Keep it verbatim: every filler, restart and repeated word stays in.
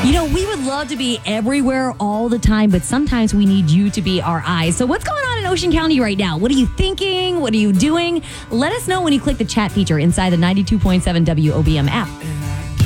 You know, we would love to be everywhere all the time, but sometimes we need you to be our eyes. So what's going on in Ocean County right now? What are you thinking? What are you doing? Let us know when you click the chat feature inside the ninety-two point seven W O B M app.